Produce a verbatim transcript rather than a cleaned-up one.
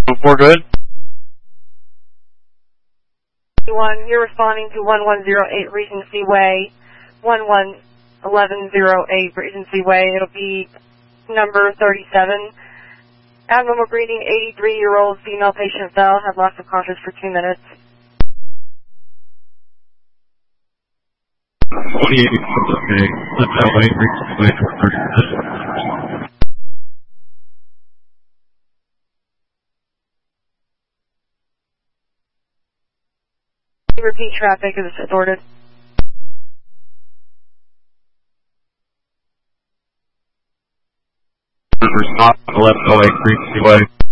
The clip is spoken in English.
We're good. One, you're responding to one one zero eight Regency Way, one one eleven zero eight Regency Way. It'll be number thirty-seven. Abnormal breathing, eighty-three-year-old female patient fell, had loss of conscious for two minutes. twenty-eight, okay. Let that way, Regency Way, number thirty-seven. Repeat traffic is distorted. Number stop, eleven oh eight Regency Way.